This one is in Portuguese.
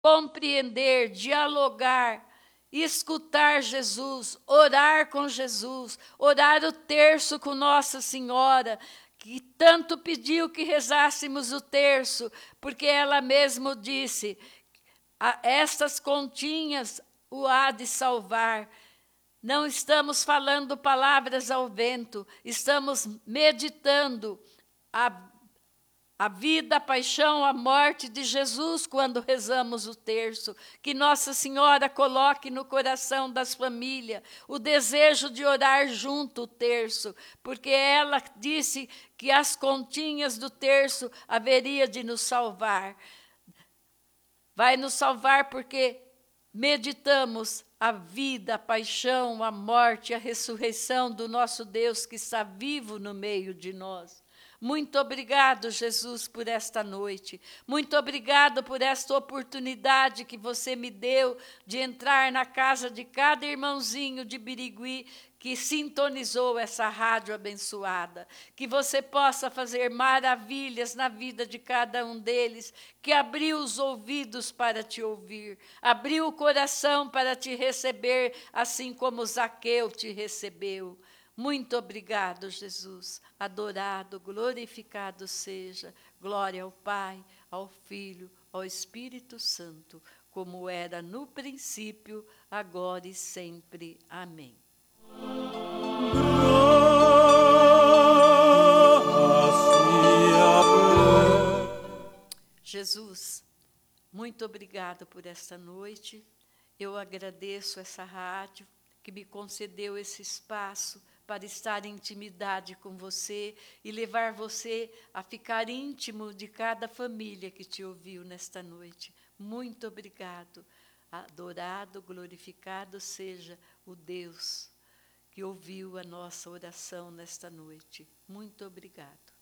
compreender, dialogar, escutar Jesus, orar com Jesus, orar o terço com Nossa Senhora, que tanto pediu que rezássemos o terço, porque ela mesma disse, estas continhas o há de salvar. Não estamos falando palavras ao vento, estamos meditando a vida, a paixão, a morte de Jesus quando rezamos o terço. Que Nossa Senhora coloque no coração das famílias o desejo de orar junto o terço, porque ela disse que as continhas do terço haveria de nos salvar. Vai nos salvar porque meditamos a vida, a paixão, a morte, a ressurreição do nosso Deus que está vivo no meio de nós. Muito obrigado, Jesus, por esta noite. Muito obrigado por esta oportunidade que você me deu de entrar na casa de cada irmãozinho de Birigui que sintonizou essa rádio abençoada. Que você possa fazer maravilhas na vida de cada um deles, que abriu os ouvidos para te ouvir, abriu o coração para te receber, assim como Zaqueu te recebeu. Muito obrigado, Jesus. Adorado, glorificado seja. Glória ao Pai, ao Filho, ao Espírito Santo, como era no princípio, agora e sempre. Amém. Jesus, muito obrigado por esta noite. Eu agradeço essa rádio que me concedeu esse espaço para estar em intimidade com você e levar você a ficar íntimo de cada família que te ouviu nesta noite. Muito obrigado. Adorado, glorificado seja o Deus que ouviu a nossa oração nesta noite. Muito obrigado.